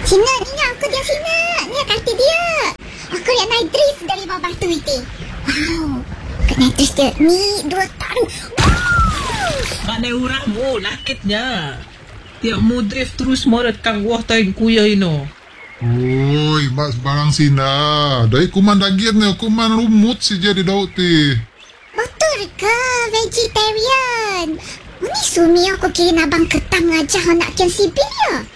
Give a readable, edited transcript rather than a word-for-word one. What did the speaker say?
Cina, ingat aku dia Cina. Ni kaki dia. Aku lihat naik drift dari bawah batu itu. Wow. Kena drift dia. Ni 2 tahun. Mana orang mo, lakitnya. Tiap mo drift terus mo datang wah tayong kuya ino. Oi, mak barang Sina. Dari kuman daging ni, kuman rumut si jadi daun ti. Betul ke vegetarian? Ini sumi aku kirim abang ketang aja nak kian sibir ya.